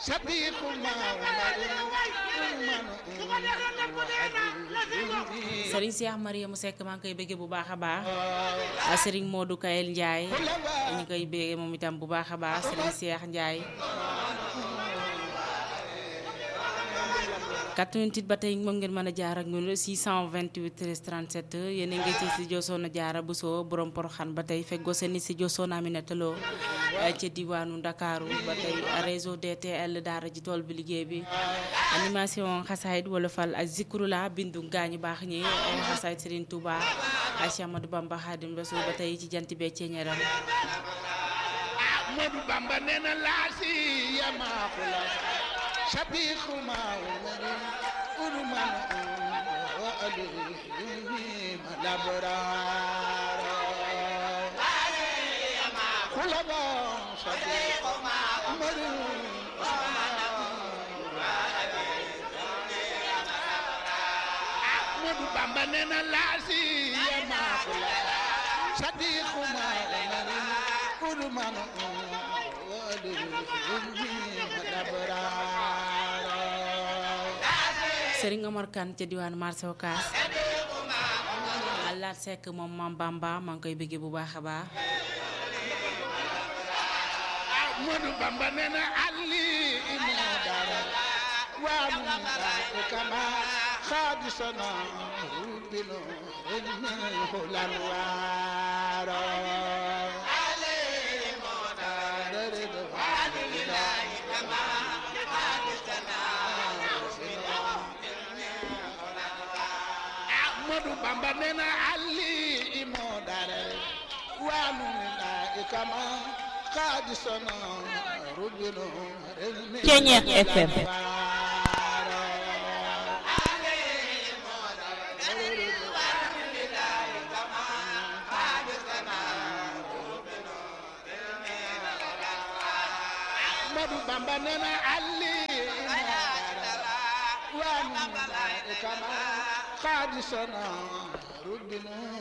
Serigne Cheikh Mariam Seck maa ngi koy bëggee bu baax a baax Serigne Modou Kayel Ndiaye ñu koy bëggee moom itam bu baax a baax Serigne Cheikh Ndiaye 88 ba tey moom ngeen mën a jaar ak ñun 628 13 37 yéen a ngi ci studio Soxna Diarra Bousso borom Porokhane ba tey feggoo seen i studio Soxna Aminata Lo ca diwaanu Ndakaaru ba tey réseau DTL daara ji tool bi liggéey bi animation xasaayid wala fal ak zikrula bindu gaañu baax ñi xasaayid Serigne Touba Cheikh Amadou Bamba Khadim Rasoul ba tey ci jant bee ci ñeeram Modou Bamba nee na laasi yamaaxula shabiixu maawumari urman wa alihim labraara kulaba shabiixu maawumari Modou Bamba nee na laasi yamaaxula shabiixu maawumari urman wa alihim labraara Serigne Omar Kane ca diwaanu marché Ocass Allah Seck moom Mam Bamba maa ngi koy bëggee bu baax a baax Modou Bamba nee na Ali imo dara wa mun kama khadisana rubino min hulan waro Ali imo dara redo kama khadisana Modou Bamba nee na Ali imo dara wa mun kama khadisana rubino Kenya FM Modou Bamba nee na Ali wa mun kama khadisana rubino